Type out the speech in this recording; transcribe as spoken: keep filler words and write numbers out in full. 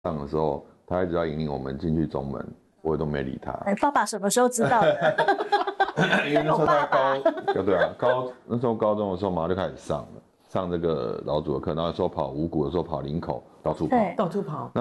上的时候，他一直要引领我们进去中门，我也都没理他。 哎，爸爸什么时候知道的？ 因为那时候他高，对啊，高那时候高中的时候马上就开始上了，上这个老祖的课，然后有时候跑五谷，有时候跑林口，到处跑。 到处跑。